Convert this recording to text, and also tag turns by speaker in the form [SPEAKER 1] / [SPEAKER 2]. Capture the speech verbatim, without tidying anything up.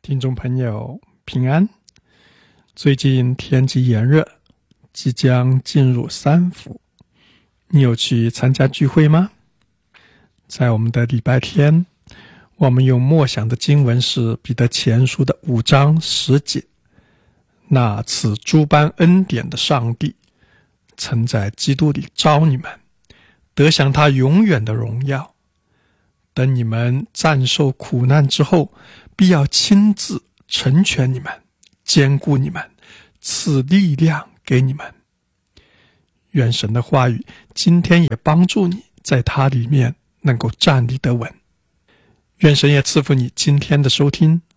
[SPEAKER 1] 听众朋友平安。最近天气炎热，即将进入三伏，你有去参加聚会吗？在我们的礼拜天，我们用默想的经文是彼得前书的五章十节。那赐诸般恩典的上帝，曾在基督里召你们，得享他永远的荣耀。等你们战受苦难之后，必要亲自成全你们，坚固你们，赐力量给你们。愿神的话语今天也帮助你在他里面能够站立得稳。愿神也赐福你今天的收听，